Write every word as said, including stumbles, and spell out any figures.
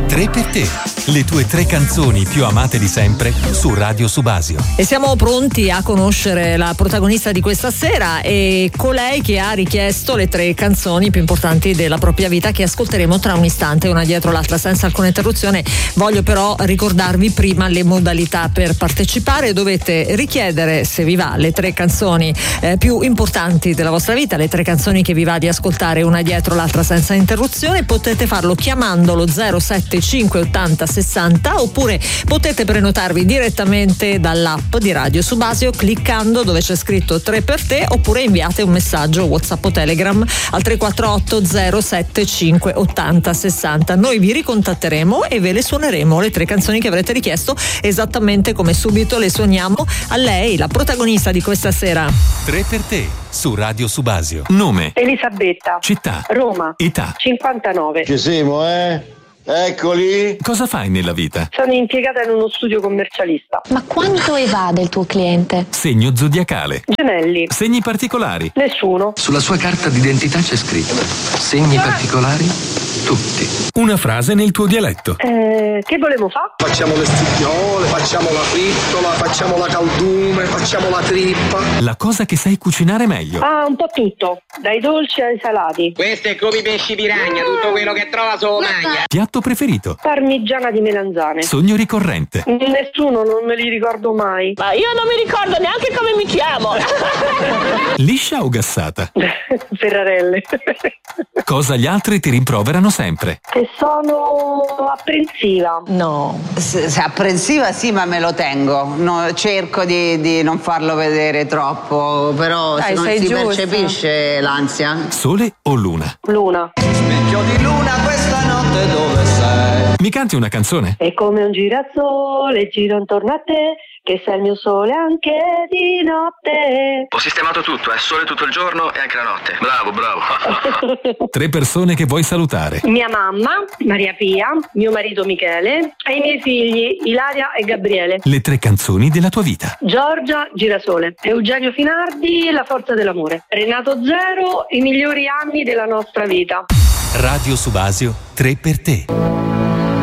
Tre per te, le tue tre canzoni più amate di sempre su Radio Subasio. E siamo pronti a conoscere la protagonista di questa sera e colei che ha richiesto le tre canzoni più importanti della propria vita, che ascolteremo tra un istante, una dietro l'altra senza alcuna interruzione. Voglio però ricordarvi prima le modalità per partecipare. Dovete richiedere, se vi va, le tre canzoni eh, più importanti della vostra vita, le tre canzoni che vi va di ascoltare una dietro l'altra senza interruzione. Potete farlo chiamandolo zero sette cinque ottanta sessanta, oppure potete prenotarvi direttamente dall'app di Radio Subasio cliccando dove c'è scritto tre per te, oppure inviate un messaggio WhatsApp o Telegram al tre quattro otto zero sette cinque ottanta sessanta. Noi vi ricontatteremo e ve le suoneremo le tre canzoni che avrete richiesto, esattamente come subito le suoniamo a lei, la protagonista di questa sera. Tre per te su Radio Subasio. Nome: Elisabetta. Città: Roma. Età: cinquantanove. Ci siamo, eh? Eccoli. Cosa fai nella vita? Sono impiegata in uno studio commercialista. Ma quanto evade il tuo cliente? Segno zodiacale: Gemelli. segni particolari: Nessuno. Sulla sua carta d'identità c'è scritto: segni particolari, tutti. Una frase nel tuo dialetto. Eh, che volevo fare? Facciamo le stigliole, facciamo la frittola, facciamo la caldume, facciamo la trippa. La cosa che sai cucinare meglio. Ah, un po' tutto, dai dolci ai salati. Questo è come i pesci piragna, tutto quello che trova solo mangia. Piatto preferito. Parmigiana di melanzane. Sogno ricorrente. Nessuno, non me li ricordo mai. Ma io non mi ricordo neanche come mi chiamo. Liscia o gassata? Ferrarelle. Cosa gli altri ti rimproverano sempre? Che sono apprensiva. No. Se, se apprensiva sì, ma me lo tengo. No, cerco di, di non farlo vedere troppo, però Dai, se non sei si giusta. percepisce l'ansia. Sole o luna? Luna. Specchio di luna, questa notte dove sei? Mi canti una canzone? È come un girasole, giro intorno a te, che sei il mio sole anche di notte. Ho sistemato tutto, è sole tutto il giorno e anche la notte. Bravo, bravo. Tre persone che vuoi salutare. Mia mamma, Maria Pia, mio marito Michele e i miei figli Ilaria e Gabriele. Le tre canzoni della tua vita. Giorgia Girasole, Eugenio Finardi, La forza dell'amore. Renato Zero, i migliori anni della nostra vita. Radio Subasio, tre per te.